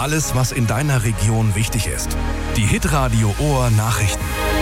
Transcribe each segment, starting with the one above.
Alles, was in deiner Region wichtig ist. Die Hitradio Ohr Nachrichten.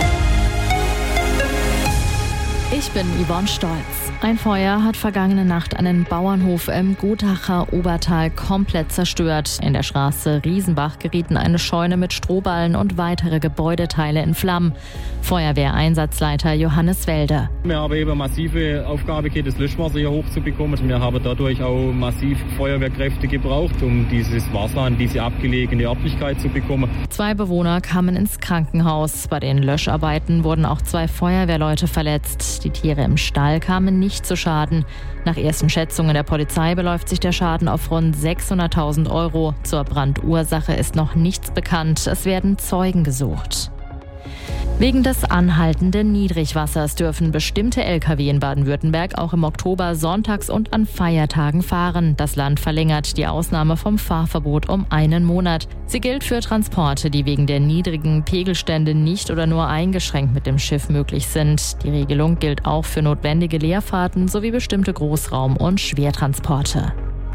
Ich bin Yvonne Stolz. Ein Feuer hat vergangene Nacht einen Bauernhof im Gutacher Obertal komplett zerstört. In der Straße Riesenbach gerieten eine Scheune mit Strohballen und weitere Gebäudeteile in Flammen. Feuerwehreinsatzleiter Johannes Welde. Wir haben eben massive Aufgabe gehabt, das Löschwasser hier hochzubekommen. Wir haben dadurch auch massiv Feuerwehrkräfte gebraucht, um dieses Wasser an diese abgelegene Örtlichkeit zu bekommen. 2 Bewohner kamen ins Krankenhaus. Bei den Löscharbeiten wurden auch 2 Feuerwehrleute verletzt. Die Tiere im Stall kamen nicht zu Schaden. Nach ersten Schätzungen der Polizei beläuft sich der Schaden auf rund 600.000 €. Zur Brandursache ist noch nichts bekannt. Es werden Zeugen gesucht. Wegen des anhaltenden Niedrigwassers dürfen bestimmte Lkw in Baden-Württemberg auch im Oktober sonntags und an Feiertagen fahren. Das Land verlängert die Ausnahme vom Fahrverbot um 1 Monat. Sie gilt für Transporte, die wegen der niedrigen Pegelstände nicht oder nur eingeschränkt mit dem Schiff möglich sind. Die Regelung gilt auch für notwendige Leerfahrten sowie bestimmte Großraum- und Schwertransporte.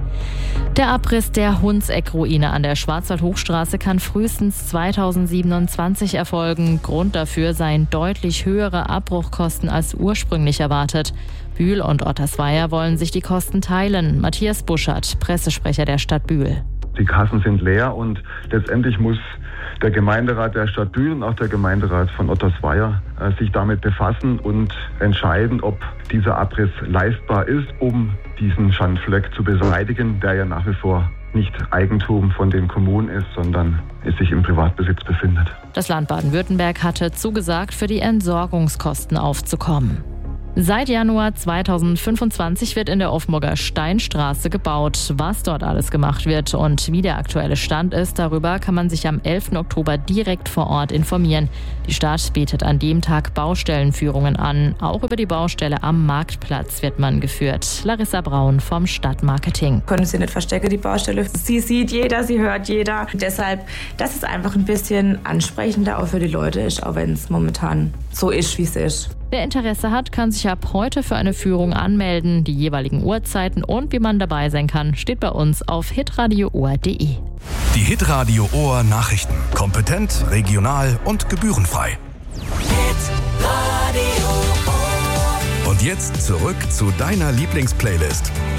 Der Abriss der Hundseck-Ruine an der Schwarzwald-Hochstraße kann frühestens 2027 erfolgen. Grund dafür seien deutlich höhere Abbruchkosten als ursprünglich erwartet. Bühl und Ottersweier wollen sich die Kosten teilen. Matthias Buschert, Pressesprecher der Stadt Bühl. Die Kassen sind leer und letztendlich muss der Gemeinderat der Stadt Bühl und auch der Gemeinderat von Ottersweier sich damit befassen und entscheiden, ob dieser Abriss leistbar ist, um diesen Schandfleck zu beseitigen, der ja nach wie vor nicht Eigentum von den Kommunen ist, sondern es sich im Privatbesitz befindet. Das Land Baden-Württemberg hatte zugesagt, für die Entsorgungskosten aufzukommen. Seit Januar 2025 wird in der Offenburger Steinstraße gebaut. Was dort alles gemacht wird und wie der aktuelle Stand ist, darüber kann man sich am 11. Oktober direkt vor Ort informieren. Die Stadt bietet an dem Tag Baustellenführungen an. Auch über die Baustelle am Marktplatz wird man geführt. Larissa Braun vom Stadtmarketing. Können Sie nicht verstecken, die Baustelle. Sie sieht jeder, sie hört jeder. Deshalb, dass es einfach ein bisschen ansprechender auch für die Leute ist, auch wenn es momentan so ist, wie es ist. Wer Interesse hat, kann sich ab heute für eine Führung anmelden. Die jeweiligen Uhrzeiten und wie man dabei sein kann, steht bei uns auf hitradioohr.de. Die Hitradio Ohr Nachrichten. Kompetent, regional und gebührenfrei. Hitradio Ohr. Und jetzt zurück zu deiner Lieblingsplaylist.